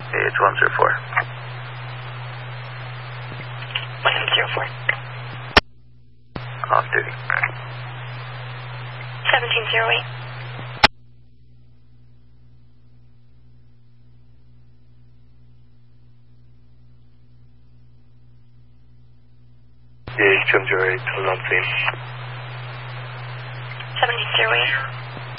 It's 104. 104. Off duty. 1708. Yeah, 1708, on scene. 1708.